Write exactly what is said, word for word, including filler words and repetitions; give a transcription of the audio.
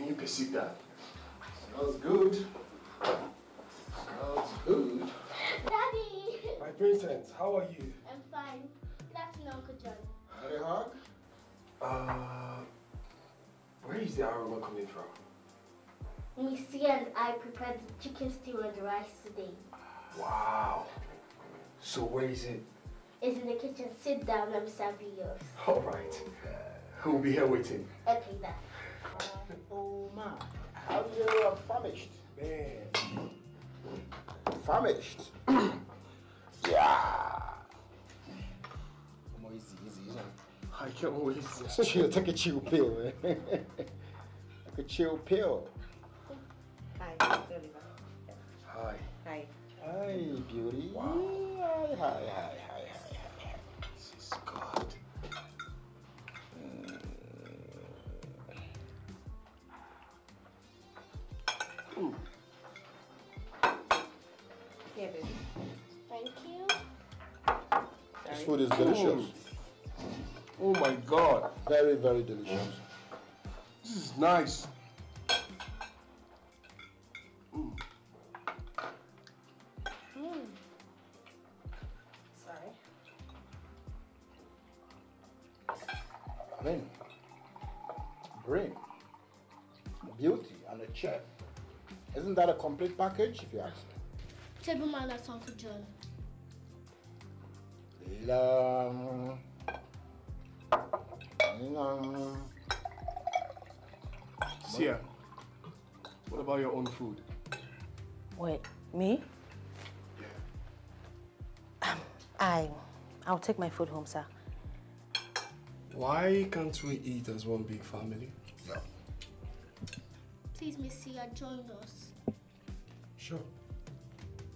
You can sit down. Smells good. Smells good. Daddy! My princess, how are you? I'm fine. Good afternoon, Uncle John. Had a hug? Uh, where is the aroma coming from? Missy and I prepared the chicken stew and the rice today. Wow. So where is it? It's in the kitchen. Sit down, let me serve you yours. All right. We'll be here waiting. Okay, Dad. Oh my, how you are famished? Man. Famished? Yeah. More easy, easy, you know. I can't wait. Chill, take a chill pill, man. Take a chill pill. Hi, Oliver. Hi. Hi. Hi, beauty. Wow. Hi, hi, hi, hi, hi, hi. This is good. Mm. Yeah, baby. Thank you. This food is delicious. Oh my God. Very, very delicious. This is nice. Mm. Mm. Sorry. I mean, brain, beauty, and a chef. Isn't that a complete package, if you ask me? Table manners, Uncle John. Um, um, Sia, what about your own food? Wait, me? Yeah. I, I'll take my food home, sir. Why can't we eat as one big family? no. Please, Missy, join us. Sure.